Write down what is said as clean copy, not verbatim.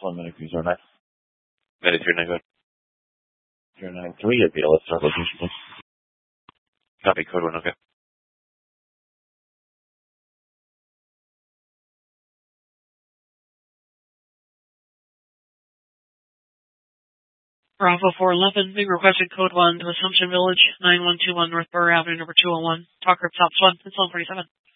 1 minute, 09. Minute 09, go ahead. 093 at BLS start location, please. Copy, code 1, okay. Bravo 411, being requested code 1 to Assumption Village, 9121 North Burr Avenue, number 201. Talk group South 1, it's 147.